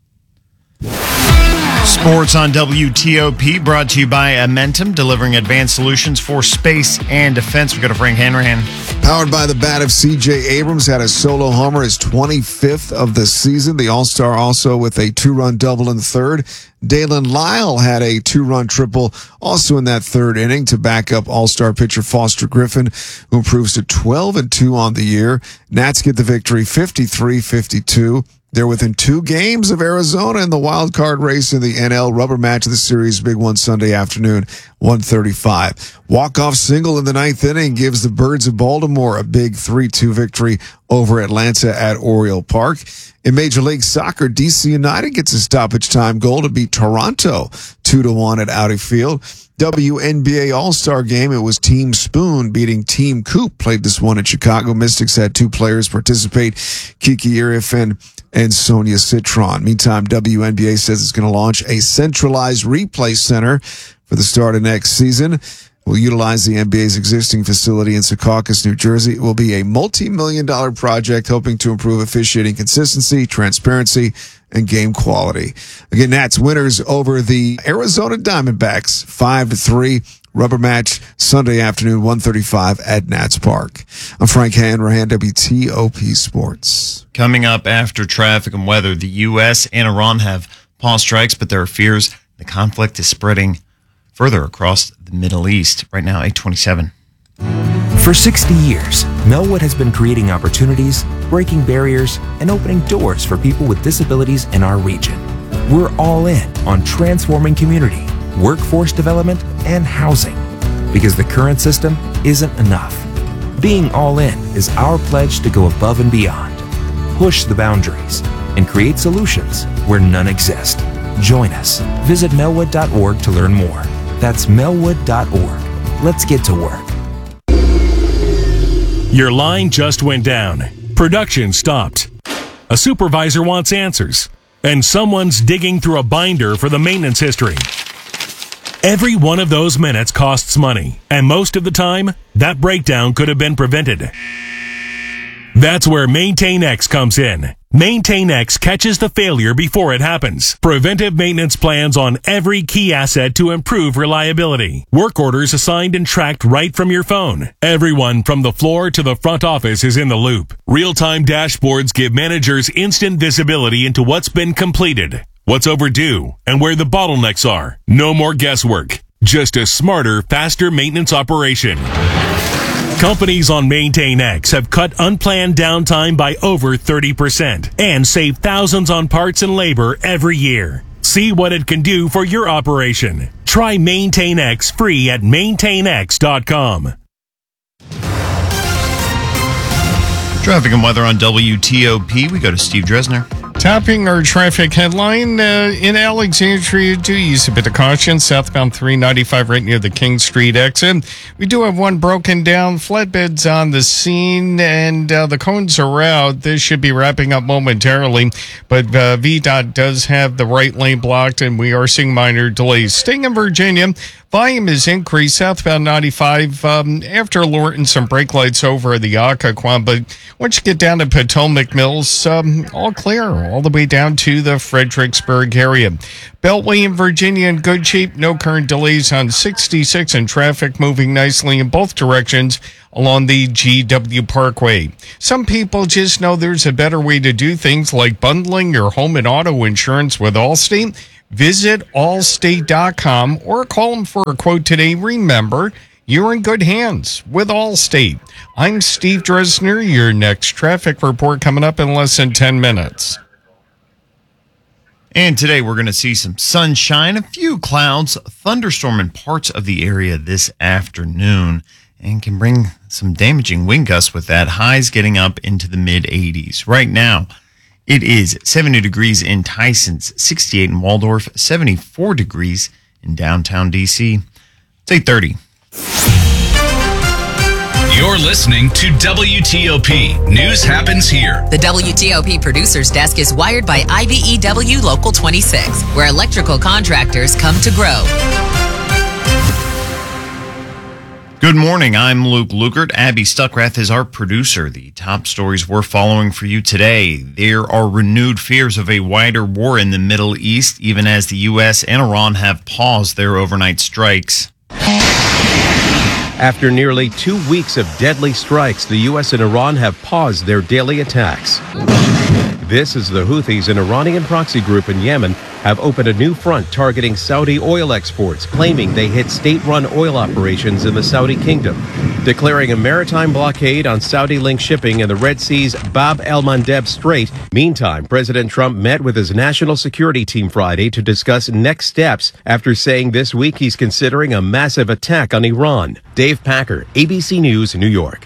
Sports on WTOP brought to you by Amentum, delivering advanced solutions for space and defense. We go to Frank Hanrahan. Powered by the bat of C.J. Abrams, had a solo homer, his 25th of the season. The All-Star also with a 2-run double in the third. Dalen Lyle had a 2-run triple also in that third inning to back up All-Star pitcher Foster Griffin, who improves to 12-2 on the year. Nats get the victory 53-52. They're within 2 games of Arizona in the wild card race in the NL rubber match of the series. Big one Sunday afternoon, 1:35. Walk-off single in the 9th inning gives the Birds of Baltimore a big 3-2 victory over Atlanta at Oriole Park. In Major League Soccer, DC United gets a stoppage time goal to beat Toronto 2-1 at Audi Field. WNBA All-Star Game, it was Team Spoon beating Team Coop. Played this one at Chicago. Mystics had 2 players participate, Kiki Irifen and Sonia Citron. Meantime, WNBA says it's going to launch a centralized replay center for the start of next season. Will utilize the NBA's existing facility in Secaucus, New Jersey. It will be a multi-million-dollar project hoping to improve officiating consistency, transparency, and game quality. Again, Nats winners over the Arizona Diamondbacks, 5-3. Rubber match Sunday afternoon, 1:35 at Nats Park. I'm Frank Hanrahan, WTOP Sports. Coming up after traffic and weather, the U.S. and Iran have paused strikes, but there are fears the conflict is spreading further across the Middle East. Right now, 8:27. For 60 years, Melwood has been creating opportunities, breaking barriers, and opening doors for people with disabilities in our region. We're all in on transforming community, workforce development, and housing, because the current system isn't enough. Being all in is our pledge to go above and beyond, push the boundaries, and create solutions where none exist. Join us. Visit melwood.org to learn more. That's melwood.org. Let's get to work. Your line just went down. Production stopped. A supervisor wants answers, and someone's digging through a binder for the maintenance history. Every one of those minutes costs money, and most of the time, that breakdown could have been prevented. That's where MaintainX comes in. MaintainX catches the failure before it happens. Preventive maintenance plans on every key asset to improve reliability. Work orders assigned and tracked right from your phone. Everyone from the floor to the front office is in the loop. Real-time dashboards give managers instant visibility into what's been completed, what's overdue, and where the bottlenecks are. No more guesswork. Just a smarter, faster maintenance operation. Companies on Maintain X have cut unplanned downtime by over 30% and saved thousands on parts and labor every year. See what it can do for your operation. Try Maintain X free at maintainx.com. Traffic and weather on WTOP. We go to Steve Dresner. Topping our traffic headline in Alexandria, do use a bit of caution. Southbound 395 right near the King Street exit. We do have one broken down. Flatbeds on the scene, and the cones are out. This should be wrapping up momentarily, but VDOT does have the right lane blocked, and we are seeing minor delays. Staying in Virginia, volume is increased southbound 95 after Lorton, some brake lights over the Occoquan, but once you get down to Potomac Mills, all clear all the way down to the Fredericksburg area. Beltway in Virginia in good shape. No current delays on 66 and traffic moving nicely in both directions along the GW Parkway. Some people just know there's a better way to do things, like bundling your home and auto insurance with Allstate. Visit allstate.com or call them for a quote today. Remember, you're in good hands with Allstate. I'm Steve Dresner. Your next traffic report coming up in less than 10 minutes. And today we're going to see some sunshine, a few clouds, a thunderstorm in parts of the area this afternoon, and can bring some damaging wind gusts with that. Highs getting up into the mid-80s. Right now, it is 70 degrees in Tysons, 68 in Waldorf, 74 degrees in downtown D.C. It's 8:30. You're listening to WTOP. News happens here. The WTOP Producers Desk is wired by IBEW Local 26, where electrical contractors come to grow. Good morning. I'm Luke Lukert. Abby Stuckrath is our producer. The top stories we're following for you today. There are renewed fears of a wider war in the Middle East, even as the U.S. and Iran have paused their overnight strikes. After nearly 2 weeks of deadly strikes, the U.S. and Iran have paused their daily attacks. This as the Houthis, an Iranian proxy group in Yemen, have opened a new front targeting Saudi oil exports, claiming they hit state-run oil operations in the Saudi kingdom, declaring a maritime blockade on Saudi-linked shipping in the Red Sea's Bab el-Mandeb Strait. Meantime, President Trump met with his national security team Friday to discuss next steps after saying this week he's considering a massive attack on Iran. Dave Packer, ABC News, New York.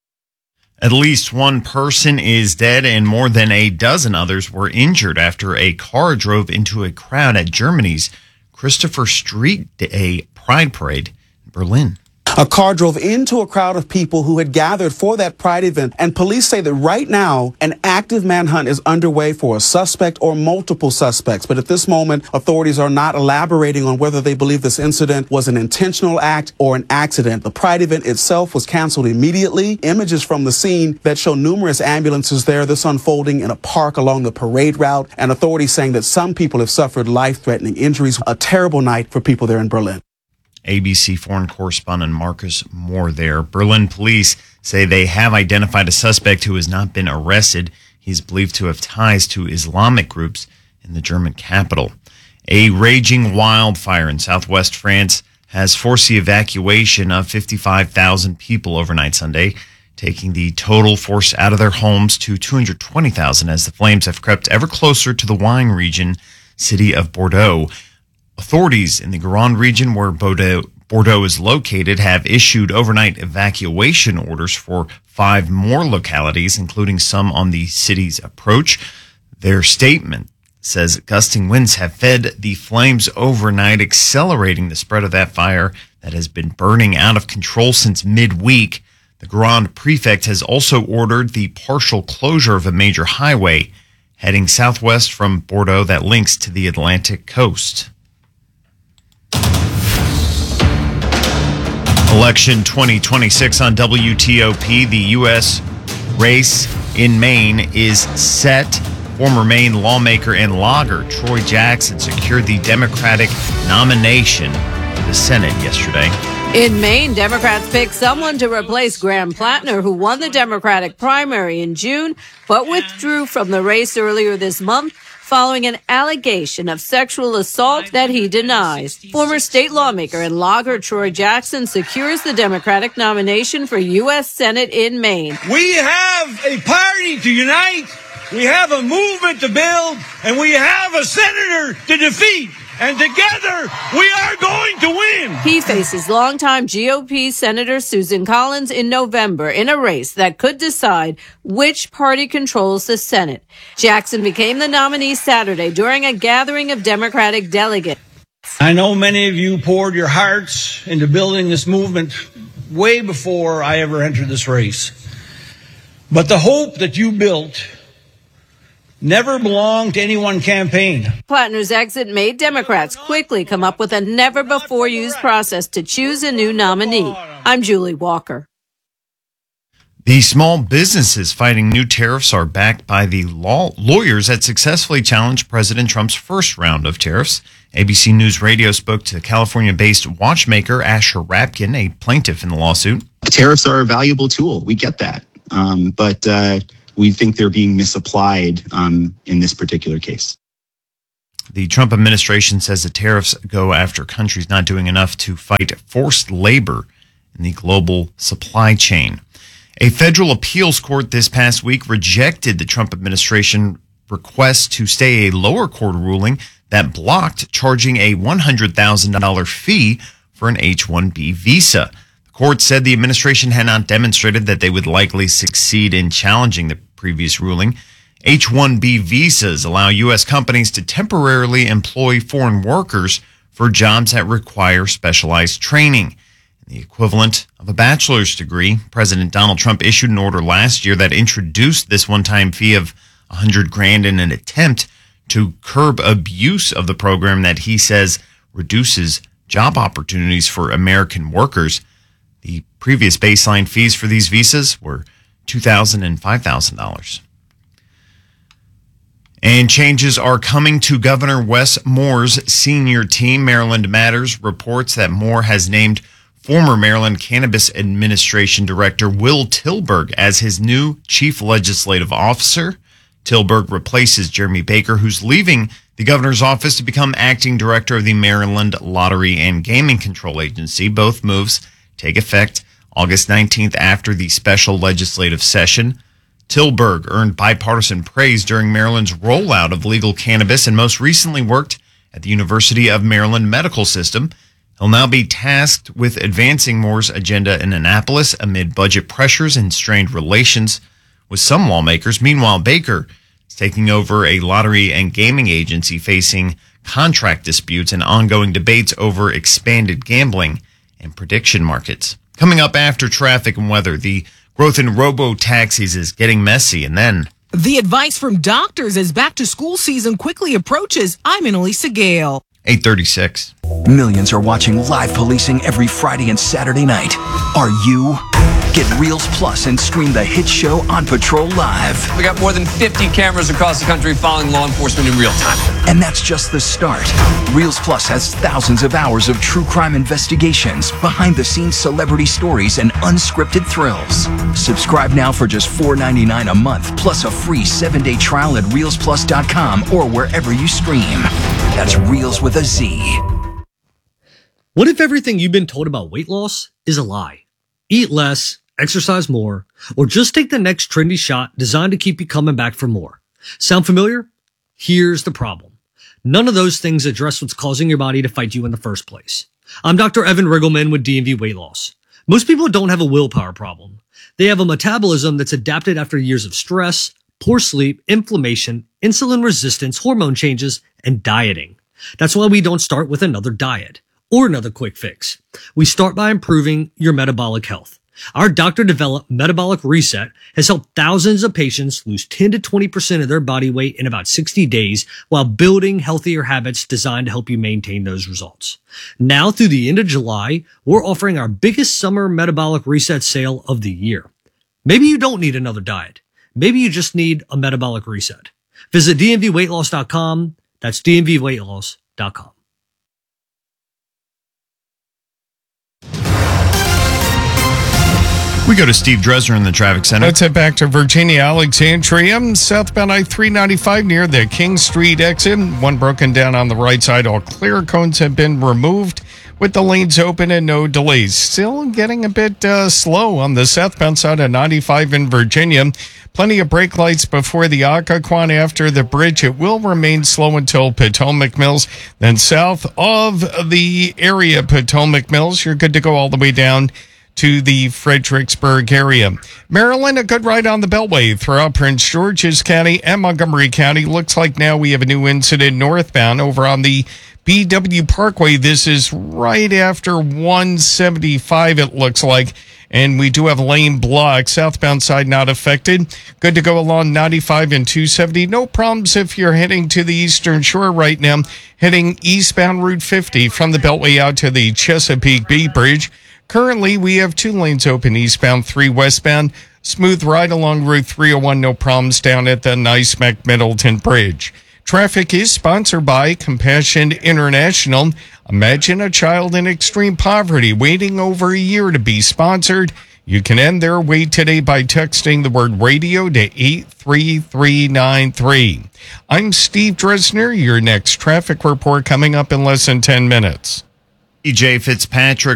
At least one person is dead and more than a dozen others were injured after a car drove into a crowd at Germany's Christopher Street Day Pride Parade in Berlin. A car drove into a crowd of people who had gathered for that Pride event, and police say that right now an active manhunt is underway for a suspect or multiple suspects. But at this moment, authorities are not elaborating on whether they believe this incident was an intentional act or an accident. The Pride event itself was canceled immediately. Images from the scene that show numerous ambulances there, this unfolding in a park along the parade route, and authorities saying that some people have suffered life-threatening injuries. A terrible night for people there in Berlin. ABC foreign correspondent Marcus Moore there. Berlin police say they have identified a suspect who has not been arrested. He's believed to have ties to Islamic groups in the German capital. A raging wildfire in southwest France has forced the evacuation of 55,000 people overnight Sunday, taking the total forced out of their homes to 220,000 as the flames have crept ever closer to the wine region city of Bordeaux. Authorities in the Gironde region, where Bordeaux is located, have issued overnight evacuation orders for 5 more localities, including some on the city's approach. Their statement says gusting winds have fed the flames overnight, accelerating the spread of that fire that has been burning out of control since midweek. The Gironde prefect has also ordered the partial closure of a major highway heading southwest from Bordeaux that links to the Atlantic coast. Election 2026 on WTOP. The U.S. race in Maine is set. Former Maine lawmaker and logger Troy Jackson secured the Democratic nomination for the Senate yesterday. In Maine, Democrats picked someone to replace Graham Plattner, who won the Democratic primary in June, but withdrew from the race earlier this month following an allegation of sexual assault that he denies. Former state lawmaker and logger Troy Jackson secures the Democratic nomination for U.S. Senate in Maine. We have a party to unite, we have a movement to build, and we have a senator to defeat. And together, we are going to win. He faces longtime GOP Senator Susan Collins in November in a race that could decide which party controls the Senate. Jackson became the nominee Saturday during a gathering of Democratic delegates. I know many of you poured your hearts into building this movement way before I ever entered this race. But the hope that you built never belonged to any one campaign. Plattner's exit made Democrats quickly come up with a never-before-used process to choose a new nominee. I'm Julie Walker. The small businesses fighting new tariffs are backed by the lawyers that successfully challenged President Trump's first round of tariffs. ABC News Radio spoke to California-based watchmaker Asher Rapkin, a plaintiff in the lawsuit. Tariffs are a valuable tool. We get that. But we think they're being misapplied in this particular case. The Trump administration says the tariffs go after countries not doing enough to fight forced labor in the global supply chain. A federal appeals court this past week rejected the Trump administration request to stay a lower court ruling that blocked charging a $100,000 fee for an H-1B visa. The court said the administration had not demonstrated that they would likely succeed in challenging the previous ruling. H-1B visas allow U.S. companies to temporarily employ foreign workers for jobs that require specialized training. The equivalent of a bachelor's degree. President Donald Trump issued an order last year that introduced this one-time fee of $100,000 in an attempt to curb abuse of the program that he says reduces job opportunities for American workers. The previous baseline fees for these visas were $2,000 and $5,000. And changes are coming to Governor Wes Moore's senior team. Maryland Matters reports that Moore has named former Maryland Cannabis Administration Director Will Tilburg as his new chief legislative officer. Tilburg replaces Jeremy Baker, who's leaving the governor's office to become acting director of the Maryland Lottery and Gaming Control Agency. Both moves take effect August 19th after the special legislative session. Tilburg earned bipartisan praise during Maryland's rollout of legal cannabis and most recently worked at the University of Maryland Medical System. He'll now be tasked with advancing Moore's agenda in Annapolis amid budget pressures and strained relations with some lawmakers. Meanwhile, Baker is taking over a lottery and gaming agency facing contract disputes and ongoing debates over expanded gambling and prediction markets. Coming up after traffic and weather, the growth in robo-taxis is getting messy, and then the advice from doctors as back-to-school season quickly approaches. I'm Annalisa Gale. 8:36. Millions are watching live policing every Friday and Saturday night. Are you? Get Reels Plus and stream the hit show On Patrol Live. We got more than 50 cameras across the country following law enforcement in real time. And that's just the start. Reels Plus has thousands of hours of true crime investigations, behind-the-scenes celebrity stories, and unscripted thrills. Subscribe now for just $4.99 a month, plus a free 7-day trial at ReelsPlus.com or wherever you stream. That's Reels with a Z. What if everything you've been told about weight loss is a lie? Eat less, exercise more, or just take the next trendy shot designed to keep you coming back for more. Sound familiar? Here's the problem. None of those things address what's causing your body to fight you in the first place. I'm Dr. Evan Riggleman with DMV Weight Loss. Most people don't have a willpower problem. They have a metabolism that's adapted after years of stress, poor sleep, inflammation, insulin resistance, hormone changes, and dieting. That's why we don't start with another diet or another quick fix. We start by improving your metabolic health. Our doctor-developed Metabolic Reset has helped thousands of patients lose 10 to 20% of their body weight in about 60 days while building healthier habits designed to help you maintain those results. Now, through the end of July, we're offering our biggest summer Metabolic Reset sale of the year. Maybe you don't need another diet. Maybe you just need a metabolic reset. Visit dmvweightloss.com. That's dmvweightloss.com. We go to Steve Dresner in the traffic center. Let's head back to Virginia Alexandria. Southbound I-395 near the King Street exit. One broken down on the right side. All clear cones have been removed with the lanes open and no delays. Still getting a bit slow on the southbound side of 95 in Virginia. Plenty of brake lights before the Occoquan after the bridge. It will remain slow until Potomac Mills. Then south of the area, Potomac Mills, you're good to go all the way down to the Fredericksburg area. Maryland, a good ride on the Beltway throughout Prince George's County and Montgomery County. Looks like now we have a new incident northbound over on the BW Parkway. This is right after 175, it looks like. And we do have lane block. Southbound side not affected. Good to go along 95 and 270. No problems if you're heading to the Eastern Shore right now. Heading eastbound Route 50 from the Beltway out to the Chesapeake Bay Bridge. Currently, we have 2 lanes open eastbound, 3 westbound. Smooth ride along Route 301. No problems down at the NYSMEC Middleton Bridge. Traffic is sponsored by Compassion International. Imagine a child in extreme poverty waiting over a year to be sponsored. You can end their wait today by texting the word radio to 83393. I'm Steve Dresner. Your next traffic report coming up in less than 10 minutes. EJ Fitzpatrick